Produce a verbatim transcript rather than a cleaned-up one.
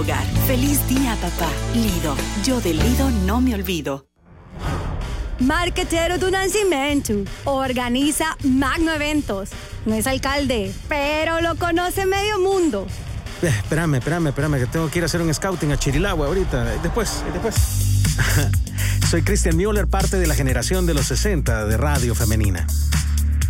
Hogar. Feliz día, papá. Lido. Yo de Lido no me olvido. Marquetero do Nascimento organiza Magno Eventos. No es alcalde, pero lo conoce medio mundo. Eh, espérame, espérame, espérame, que tengo que ir a hacer un scouting a Chirilagua ahorita. Después, después. Soy Christian Müller, parte de la generación de los sesenta de Radio Femenina.